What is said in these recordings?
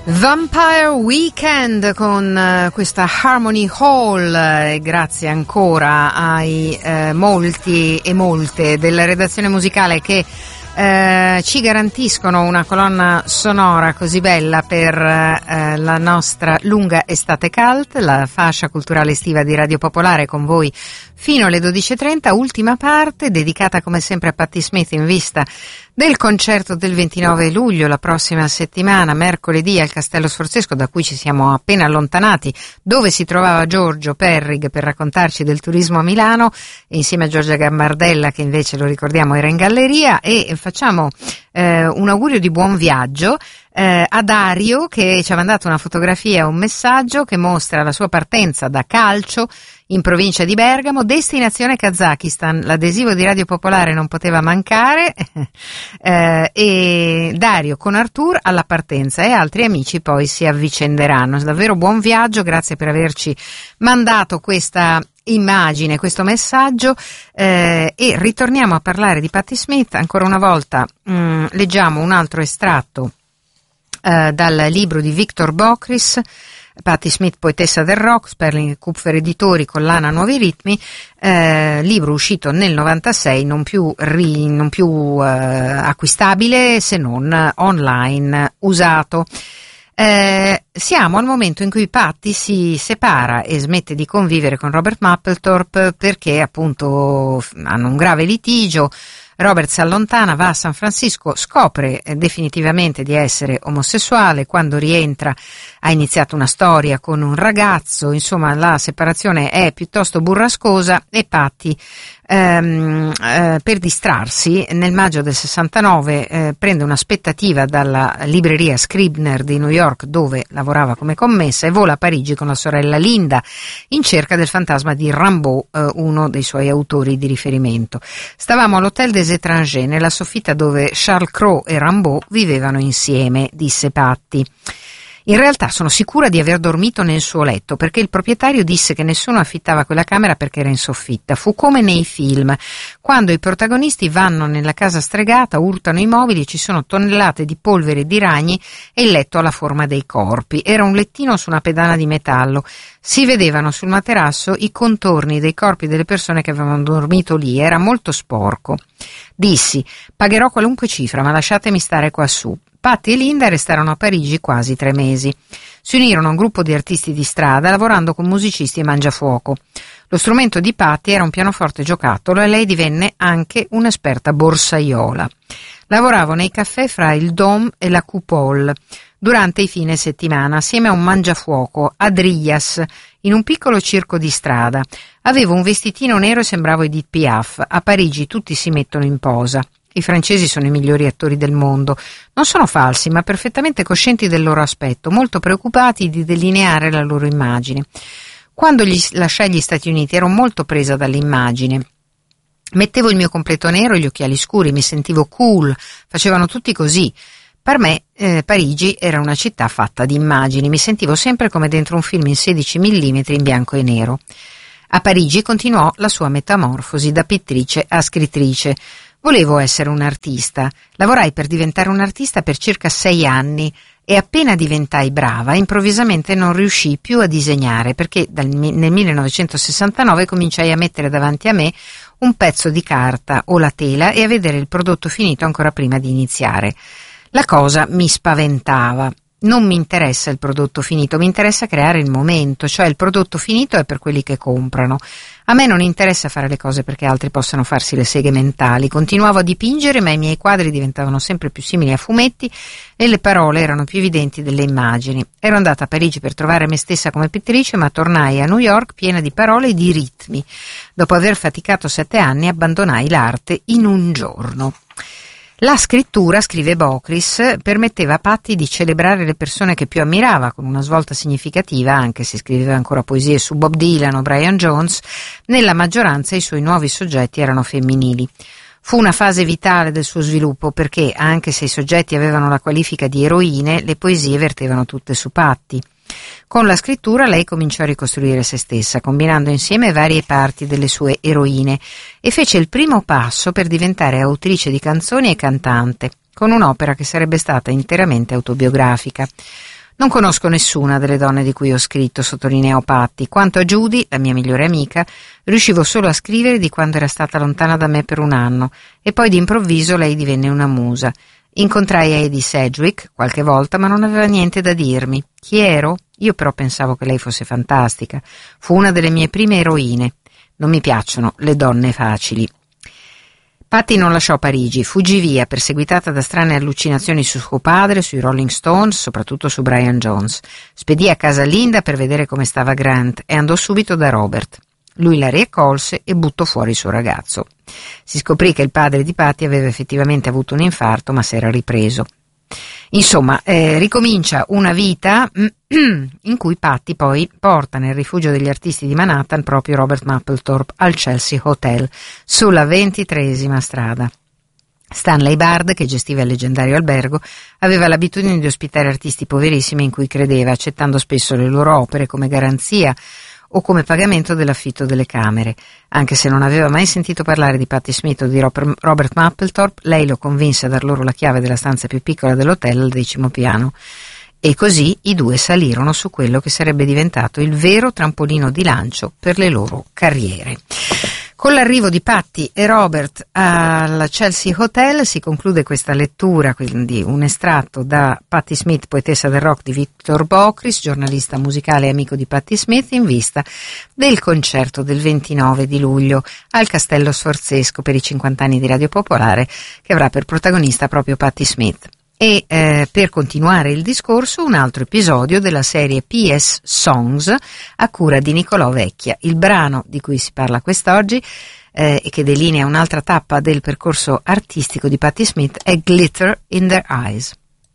Vampire Weekend con questa Harmony Hall, grazie ancora ai molti e molte della redazione musicale che ci garantiscono una colonna sonora così bella per la nostra lunga estate cult, la fascia culturale estiva di Radio Popolare con voi fino alle 12.30, ultima parte dedicata come sempre a Patti Smith in vista del concerto del 29 luglio, la prossima settimana, mercoledì al Castello Sforzesco, da cui ci siamo appena allontanati, dove si trovava Giorgio Perrig per raccontarci del turismo a Milano, e insieme a Giorgia Gambardella, che invece, lo ricordiamo, era in galleria, e facciamo un augurio di buon viaggio a Dario, che ci ha mandato una fotografia, un messaggio che mostra la sua partenza da Calcio in provincia di Bergamo, destinazione Kazakistan. L'adesivo di Radio Popolare non poteva mancare e Dario con Artur alla partenza, e altri amici poi si avvicenderanno. Davvero buon viaggio, grazie per averci mandato questa immagine, questo messaggio, e ritorniamo a parlare di Patti Smith. Ancora una volta leggiamo un altro estratto dal libro di Victor Bockris, Patti Smith, poetessa del rock, Sperling e Kupfer Editori, collana Nuovi Ritmi, libro uscito nel 96, non più acquistabile se non online usato. Siamo al momento in cui Patti si separa e smette di convivere con Robert Mapplethorpe perché appunto hanno un grave litigio. Robert si allontana, va a San Francisco, scopre definitivamente di essere omosessuale. Quando rientra ha iniziato una storia con un ragazzo, insomma la separazione è piuttosto burrascosa, e Patti per distrarsi nel maggio del 69 prende un'aspettativa dalla libreria Scribner di New York, dove lavorava come commessa, e vola a Parigi con la sorella Linda in cerca del fantasma di Rimbaud, uno dei suoi autori di riferimento. Stavamo all'Hotel des Étrangers, nella soffitta dove Charles Cros e Rimbaud vivevano insieme, disse Patti. In realtà sono sicura di aver dormito nel suo letto, perché il proprietario disse che nessuno affittava quella camera perché era in soffitta. Fu come nei film, quando i protagonisti vanno nella casa stregata, urtano i mobili, ci sono tonnellate di polvere e di ragni e il letto ha la forma dei corpi. Era un lettino su una pedana di metallo. Si vedevano sul materasso i contorni dei corpi delle persone che avevano dormito lì. Era molto sporco. Dissi: pagherò qualunque cifra, ma lasciatemi stare quassù. Patti e Linda restarono a Parigi quasi 3 mesi. Si unirono a un gruppo di artisti di strada, lavorando con musicisti e mangiafuoco. Lo strumento di Patti era un pianoforte giocattolo e lei divenne anche un'esperta borsaiola. Lavoravo nei caffè fra il Dôme e la Coupole durante i fine settimana, assieme a un mangiafuoco, Adrias, in un piccolo circo di strada. Avevo un vestitino nero e sembravo Edith Piaf. A Parigi tutti si mettono in posa. I francesi sono i migliori attori del mondo. Non sono falsi, ma perfettamente coscienti del loro aspetto, molto preoccupati di delineare la loro immagine. Quando lasciai gli Stati Uniti ero molto presa dall'immagine. Mettevo il mio completo nero e gli occhiali scuri, mi sentivo cool, facevano tutti così. Per me Parigi era una città fatta di immagini, mi sentivo sempre come dentro un film in 16 mm in bianco e nero. A Parigi continuò la sua metamorfosi da pittrice a scrittrice. Volevo essere un artista. Lavorai per diventare un artista per circa 6 anni e appena diventai brava, improvvisamente non riuscii più a disegnare, perché nel 1969 cominciai a mettere davanti a me un pezzo di carta o la tela e a vedere il prodotto finito ancora prima di iniziare. La cosa mi spaventava. Non mi interessa il prodotto finito, mi interessa creare il momento, cioè il prodotto finito è per quelli che comprano. A me non interessa fare le cose perché altri possano farsi le seghe mentali. Continuavo a dipingere, ma i miei quadri diventavano sempre più simili a fumetti e le parole erano più evidenti delle immagini. Ero andata a Parigi per trovare me stessa come pittrice, ma tornai a New York piena di parole e di ritmi. Dopo aver faticato 7 anni, abbandonai l'arte in un giorno. La scrittura, scrive Bockris, permetteva a Patti di celebrare le persone che più ammirava, con una svolta significativa, anche se scriveva ancora poesie su Bob Dylan o Brian Jones. Nella maggioranza i suoi nuovi soggetti erano femminili. Fu una fase vitale del suo sviluppo perché, anche se i soggetti avevano la qualifica di eroine, le poesie vertevano tutte su Patti. Con la scrittura lei cominciò a ricostruire se stessa, combinando insieme varie parti delle sue eroine, e fece il primo passo per diventare autrice di canzoni e cantante, con un'opera che sarebbe stata interamente autobiografica. Non conosco nessuna delle donne di cui ho scritto, sottolineò Patty. Quanto a Judy, la mia migliore amica, riuscivo solo a scrivere di quando era stata lontana da me per un anno, e poi d'improvviso lei divenne una musa. Incontrai Eddie Sedgwick qualche volta, ma non aveva niente da dirmi. Chi ero? Io però pensavo che lei fosse fantastica. Fu una delle mie prime eroine. Non mi piacciono le donne facili. Patty non lasciò Parigi, fuggì via, perseguitata da strane allucinazioni su suo padre, sui Rolling Stones, soprattutto su Brian Jones. Spedì a casa Linda per vedere come stava Grant e andò subito da Robert. Lui la riaccolse e buttò fuori il suo ragazzo. Si scoprì che il padre di Patty aveva effettivamente avuto un infarto, ma s'era ripreso. Insomma, ricomincia una vita in cui Patty poi porta nel rifugio degli artisti di Manhattan proprio Robert Mapplethorpe al Chelsea Hotel, sulla 23esima strada. Stanley Bard, che gestiva il leggendario albergo, aveva l'abitudine di ospitare artisti poverissimi in cui credeva, accettando spesso le loro opere come garanzia o come pagamento dell'affitto delle camere. Anche se non aveva mai sentito parlare di Patti Smith o di Robert Mapplethorpe, lei lo convinse a dar loro la chiave della stanza più piccola dell'hotel al 10° piano. E così i due salirono su quello che sarebbe diventato il vero trampolino di lancio per le loro carriere. Con l'arrivo di Patty e Robert al Chelsea Hotel si conclude questa lettura, quindi un estratto da Patti Smith, poetessa del rock, di Victor Bockris, giornalista musicale e amico di Patti Smith, in vista del concerto del 29 di luglio al Castello Sforzesco per i 50 anni di Radio Popolare, che avrà per protagonista proprio Patti Smith. E per continuare il discorso, un altro episodio della serie PS Songs a cura di Nicolò Vecchia. Il brano di cui si parla quest'oggi e che delinea un'altra tappa del percorso artistico di Patti Smith è Glitter in Their Eyes.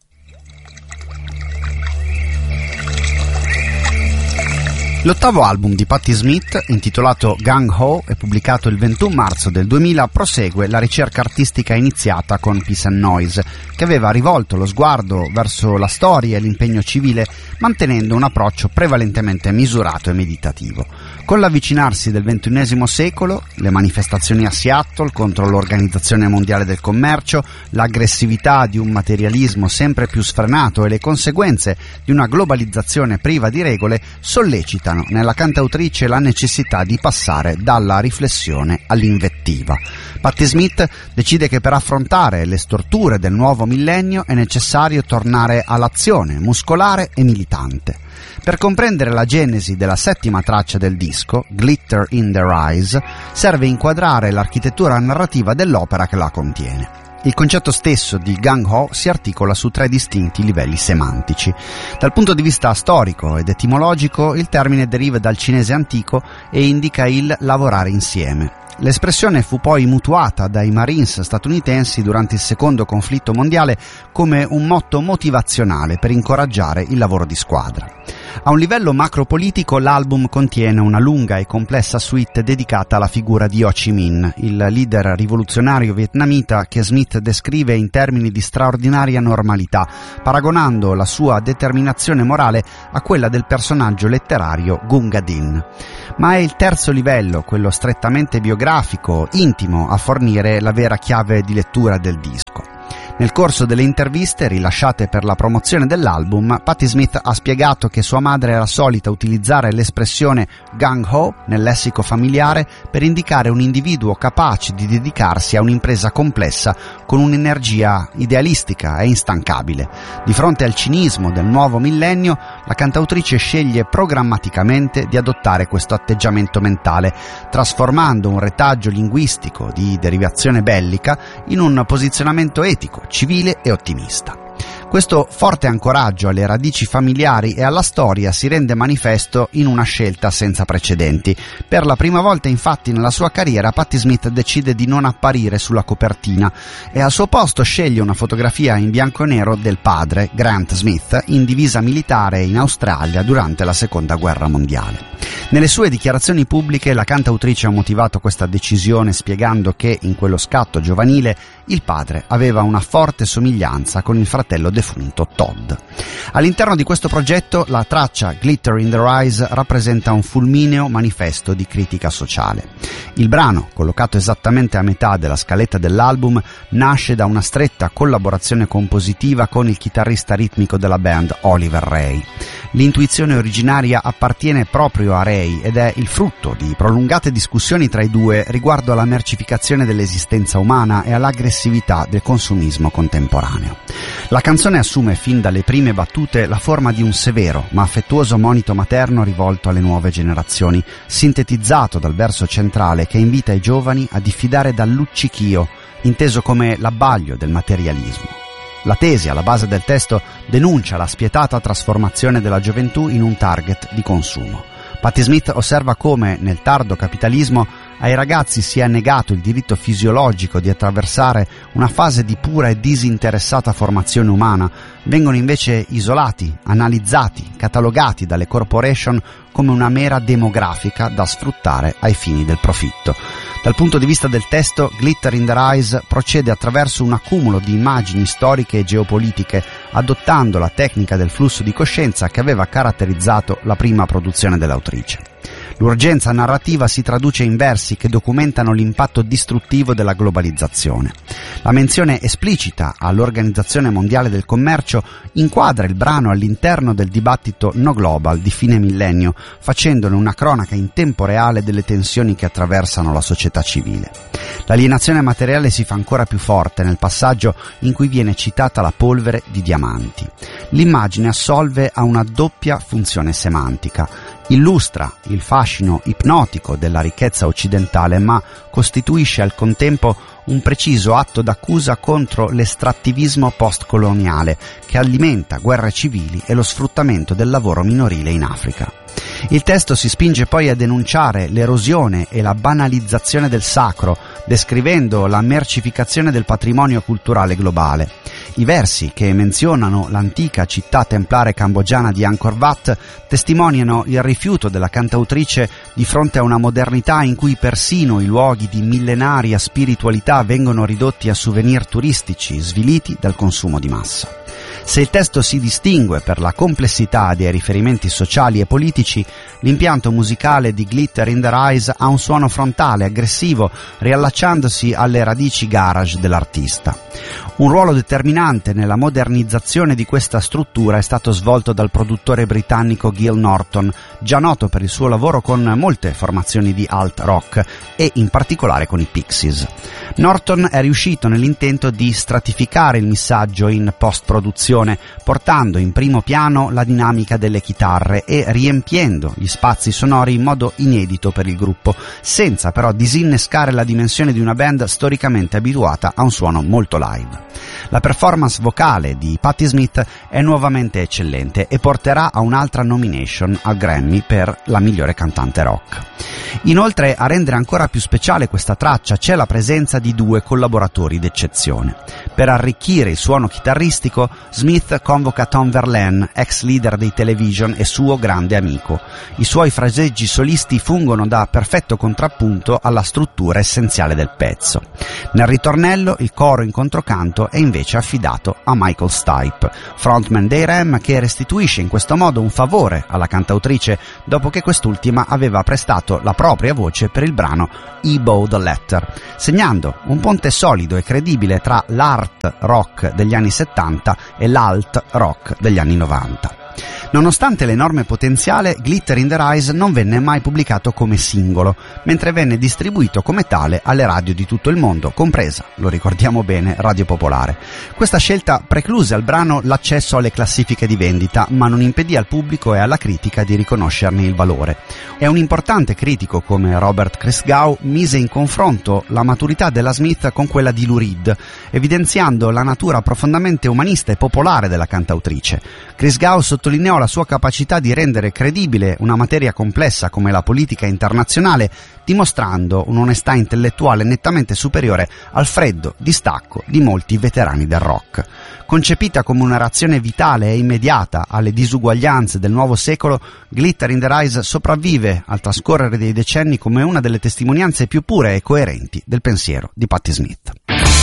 L'ottavo album di Patti Smith, intitolato Gung Ho e pubblicato il 21 marzo del 2000, prosegue la ricerca artistica iniziata con Peace and Noise, che aveva rivolto lo sguardo verso la storia e l'impegno civile, mantenendo un approccio prevalentemente misurato e meditativo. Con l'avvicinarsi del XXI secolo, le manifestazioni a Seattle contro l'Organizzazione Mondiale del Commercio, l'aggressività di un materialismo sempre più sfrenato e le conseguenze di una globalizzazione priva di regole sollecitano nella cantautrice la necessità di passare dalla riflessione all'invettiva. Patti Smith decide che per affrontare le storture del nuovo millennio è necessario tornare all'azione muscolare e militante. Per comprendere la genesi della settima traccia del disco, Glitter in Their Eyes, serve inquadrare l'architettura narrativa dell'opera che la contiene. Il concetto stesso di Gung Ho si articola su 3 distinti livelli semantici. Dal punto di vista storico ed etimologico, il termine deriva dal cinese antico e indica il lavorare insieme. L'espressione fu poi mutuata dai Marines statunitensi durante il secondo conflitto mondiale come un motto motivazionale per incoraggiare il lavoro di squadra. A un livello macropolitico l'album contiene una lunga e complessa suite dedicata alla figura di Ho Chi Minh, il leader rivoluzionario vietnamita che Smith descrive in termini di straordinaria normalità, paragonando la sua determinazione morale a quella del personaggio letterario Gunga Din. Ma è il terzo livello, quello strettamente biografico, intimo, a fornire la vera chiave di lettura del disco. Nel corso delle interviste rilasciate per la promozione dell'album, Patti Smith ha spiegato che sua madre era solita utilizzare l'espressione Gung Ho nel lessico familiare per indicare un individuo capace di dedicarsi a un'impresa complessa con un'energia idealistica e instancabile. Di fronte al cinismo del nuovo millennio, la cantautrice sceglie programmaticamente di adottare questo atteggiamento mentale, trasformando un retaggio linguistico di derivazione bellica in un posizionamento etico, civile e ottimista. Questo forte ancoraggio alle radici familiari e alla storia si rende manifesto in una scelta senza precedenti. Per la prima volta, infatti, nella sua carriera, Patti Smith decide di non apparire sulla copertina e al suo posto sceglie una fotografia in bianco e nero del padre, Grant Smith, in divisa militare in Australia durante la Seconda Guerra Mondiale. Nelle sue dichiarazioni pubbliche la cantautrice ha motivato questa decisione spiegando che in quello scatto giovanile il padre aveva una forte somiglianza con il fratello defunto Todd. All'interno di questo progetto la traccia Glitter in Their Eyes rappresenta un fulmineo manifesto di critica sociale. Il brano, collocato esattamente a metà della scaletta dell'album, nasce da una stretta collaborazione compositiva con il chitarrista ritmico della band Oliver Ray. L'intuizione originaria appartiene proprio a Ray ed è il frutto di prolungate discussioni tra i due riguardo alla mercificazione dell'esistenza umana e all'aggressività del consumismo contemporaneo. La canzone assume fin dalle prime battute la forma di un severo ma affettuoso monito materno rivolto alle nuove generazioni, sintetizzato dal verso centrale che invita i giovani a diffidare dal luccichio, inteso come l'abbaglio del materialismo. La tesi alla base del testo denuncia la spietata trasformazione della gioventù in un target di consumo. Patti Smith osserva come, nel tardo capitalismo, ai ragazzi sia negato il diritto fisiologico di attraversare una fase di pura e disinteressata formazione umana, vengono invece isolati, analizzati, catalogati dalle corporation come una mera demografica da sfruttare ai fini del profitto. Dal punto di vista del testo, Glitter in Their Eyes procede attraverso un accumulo di immagini storiche e geopolitiche, adottando la tecnica del flusso di coscienza che aveva caratterizzato la prima produzione dell'autrice. L'urgenza narrativa si traduce in versi che documentano l'impatto distruttivo della globalizzazione. La menzione esplicita all'Organizzazione Mondiale del Commercio inquadra il brano all'interno del dibattito no global di fine millennio, facendone una cronaca in tempo reale delle tensioni che attraversano la società civile. L'alienazione materiale si fa ancora più forte nel passaggio in cui viene citata la polvere di diamanti. L'immagine assolve a una doppia funzione semantica. Illustra il fascino ipnotico della ricchezza occidentale, ma costituisce al contempo un preciso atto d'accusa contro l'estrattivismo postcoloniale che alimenta guerre civili e lo sfruttamento del lavoro minorile in Africa. Il testo si spinge poi a denunciare l'erosione e la banalizzazione del sacro, descrivendo la mercificazione del patrimonio culturale globale. I versi che menzionano l'antica città templare cambogiana di Angkor Wat testimoniano il rifiuto della cantautrice di fronte a una modernità in cui persino i luoghi di millenaria spiritualità vengono ridotti a souvenir turistici sviliti dal consumo di massa. Se il testo si distingue per la complessità dei riferimenti sociali e politici, l'impianto musicale di Glitter in Their Eyes ha un suono frontale, aggressivo, riallacciandosi alle radici garage dell'artista. Un ruolo determinante nella modernizzazione di questa struttura è stato svolto dal produttore britannico Gil Norton, già noto per il suo lavoro con molte formazioni di alt rock e in particolare con i Pixies. Norton è riuscito nell'intento di stratificare il missaggio in post-produzione, portando in primo piano la dinamica delle chitarre e riempiendo gli spazi sonori in modo inedito per il gruppo, senza però disinnescare la dimensione di una band storicamente abituata a un suono molto live. La performance vocale di Patti Smith è nuovamente eccellente e porterà a un'altra nomination al Grammy per la migliore cantante rock. Inoltre, a rendere ancora più speciale questa traccia c'è la presenza di due collaboratori d'eccezione. Per arricchire il suono chitarristico, Smith convoca Tom Verlaine, ex leader dei Television e suo grande amico. I suoi fraseggi solisti fungono da perfetto contrappunto alla struttura essenziale del pezzo. Nel ritornello, il coro in controcanto è invece affidato a Michael Stipe, frontman dei Rem, che restituisce in questo modo un favore alla cantautrice dopo che quest'ultima aveva prestato la propria voce per il brano Ebo the Letter, segnando un ponte solido e credibile tra l'art rock degli anni 70 e l'alt rock degli anni 90. Nonostante l'enorme potenziale, Glitter in Their Eyes non venne mai pubblicato come singolo, mentre venne distribuito come tale alle radio di tutto il mondo, compresa, lo ricordiamo bene, Radio Popolare. Questa scelta precluse al brano l'accesso alle classifiche di vendita, ma non impedì al pubblico e alla critica di riconoscerne il valore. E un importante critico come Robert Christgau mise in confronto la maturità della Smith con quella di Lou Reed, evidenziando la natura profondamente umanista e popolare della cantautrice. Christgau sottolineò la sua capacità di rendere credibile una materia complessa come la politica internazionale, dimostrando un'onestà intellettuale nettamente superiore al freddo distacco di molti veterani del rock. Concepita come una reazione vitale e immediata alle disuguaglianze del nuovo secolo, Glitter in Their Eyes sopravvive al trascorrere dei decenni come una delle testimonianze più pure e coerenti del pensiero di Patti Smith.